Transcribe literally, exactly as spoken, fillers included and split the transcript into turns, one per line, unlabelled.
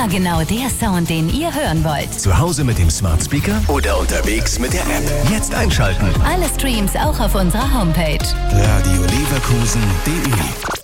Immer genau der Sound, den ihr hören wollt.
Zu Hause mit dem Smart Speaker oder unterwegs mit der App. Jetzt einschalten.
Alle Streams auch auf unserer Homepage.
radio leverkusen punkt de